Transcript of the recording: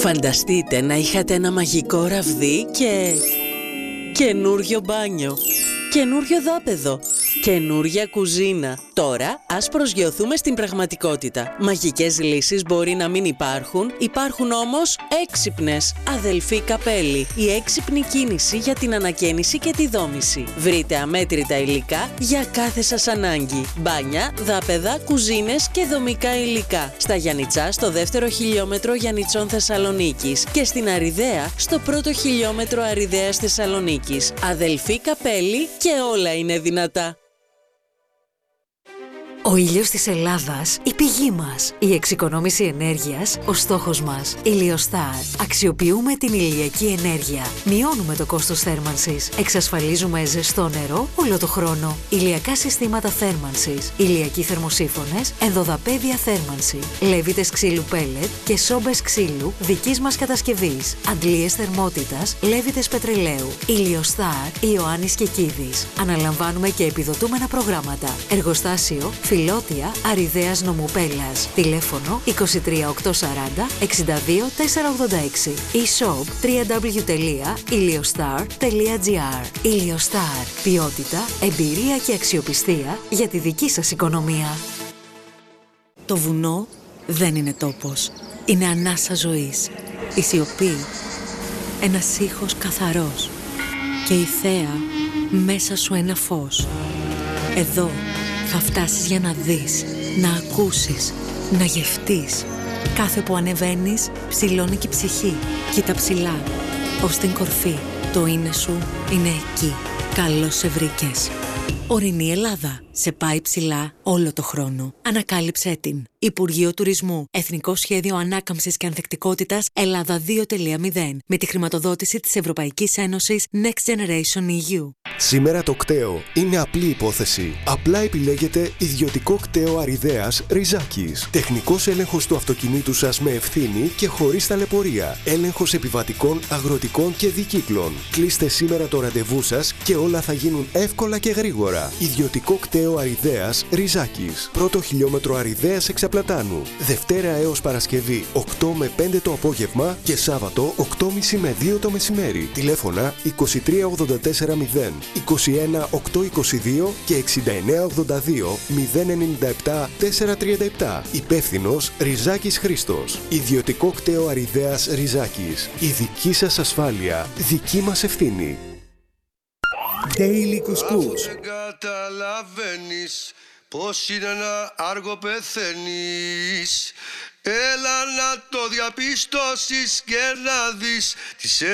Φανταστείτε να είχατε ένα μαγικό ραβδί και... καινούριο μπάνιο, καινούριο δάπεδο, καινούρια κουζίνα. Τώρα ας προσγειωθούμε στην πραγματικότητα. Μαγικές λύσεις μπορεί να μην υπάρχουν, υπάρχουν όμως έξυπνες. Αδελφή Καπέλη, η έξυπνη κίνηση για την ανακαίνιση και τη δόμηση. Βρείτε αμέτρητα υλικά για κάθε σας ανάγκη. Μπάνια, δάπεδα, κουζίνες και δομικά υλικά. Στα Γιαννιτσά, στο 2ο χιλιόμετρο Γιαννιτσών Θεσσαλονίκης και στην Αριδαία, στο 1ο χιλιόμετρο Αριδαίας Θεσσαλονίκης. Αδελφή Καπέλη και όλα είναι δυνατά. Ο ήλιος της Ελλάδας, η πηγή μας. Η εξοικονόμηση ενέργειας, ο στόχος μας. Ηλιοστάρ. Αξιοποιούμε την ηλιακή ενέργεια. Μειώνουμε το κόστος θέρμανσης. Εξασφαλίζουμε ζεστό νερό όλο το χρόνο. Ηλιακά συστήματα θέρμανσης. Ηλιακοί θερμοσύφωνες, ενδοδαπέδια θέρμανση. Λέβητες ξύλου πέλετ και σόμπες ξύλου δικής μας κατασκευής. Αντλίες θερμότητας, λέβητες πετρελαίου. Ηλιοστάρ, Ιωάννης και Κίδης. Αναλαμβάνουμε και επιδοτούμενα προγράμματα. Εργοστάσιο Φιλότια Αριδαίας Νομού Πέλλας. Τηλέφωνο 23 840 62 486. E-shop www.iliostar.gr. Iliostar. Ποιότητα, εμπειρία και αξιοπιστία για τη δική σας οικονομία. Το βουνό δεν είναι τόπος. Είναι ανάσα ζωής. Η σιωπή. Ένας ήχος καθαρός. Και η θέα μέσα σου ένα φως. Εδώ θα φτάσεις για να δεις, να ακούσεις, να γευτείς. Κάθε που ανεβαίνεις, ψηλώνει και η ψυχή. Κοίτα ψηλά, ως την κορφή. Το είναι σου είναι εκεί. Καλώς σε βρήκες. Ορεινή Ελλάδα. Σε πάει ψηλά όλο το χρόνο. Ανακάλυψέ την. Υπουργείο Τουρισμού. Εθνικό Σχέδιο Ανάκαμψης και Ανθεκτικότητας Ελλάδα 2.0. Με τη χρηματοδότηση της Ευρωπαϊκής Ένωσης Next Generation EU. Σήμερα το κταίο είναι απλή υπόθεση. Απλά επιλέγετε ιδιωτικό κταίο Αριδαίας Ριζάκης. Τεχνικός έλεγχος του αυτοκινήτου σας με ευθύνη και χωρίς ταλαιπωρία. Έλεγχος επιβατικών, αγροτικών και δικύκλων. Κλείστε σήμερα το ραντεβού σας και όλα θα γίνουν εύκολα και γρήγορα. Ιδιωτικό κταίο Αριδαίας Ριζάκης. 1ο χιλιόμετρο Αριδαίας Εξαπλατάνου. Δευτέρα έως Παρασκευή 8 με 5 το απόγευμα και Σάββατο 8.30 με 2 το μεσημέρι. Τηλέφωνα 23 84 0, 21 822 και 69 82 097 437. Υπεύθυνος Ριζάκης Χρήστος. Ιδιωτικό κταίο Αριδαίας Ριζάκης. Η δική σας ασφάλεια, δική μας ευθύνη. Daily Couscous. Δεν καταλαβαίνεις πως είναι να άργο πεθαίνεις. Έλα να το διαπιστώσεις και να δεις τις